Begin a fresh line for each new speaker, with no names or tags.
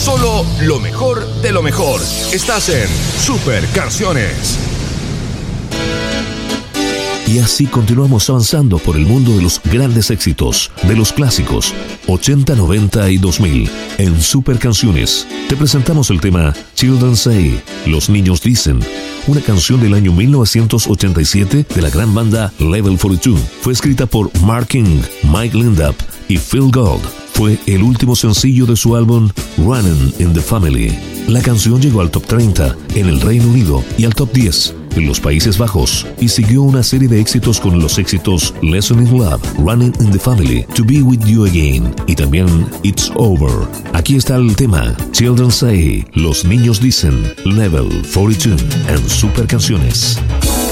Solo lo mejor de lo mejor. Estás en Super Canciones.
Y así continuamos avanzando por el mundo de los grandes éxitos, de los clásicos 80, 90 y 2000. En Super Canciones te presentamos el tema Children Say, Los Niños Dicen, una canción del año 1987 de la gran banda Level 42. Fue escrita por Mark King, Mike Lindup y Phil Gold. Fue el último sencillo de su álbum Running in the Family. La canción llegó al top 30 en el Reino Unido y al top 10 en los Países Bajos, y siguió una serie de éxitos con los éxitos Lesson in Love, Running in the Family, To Be With You Again y también It's Over. Aquí está el tema Children Say, Los Niños Dicen, Level 42 en Super Canciones.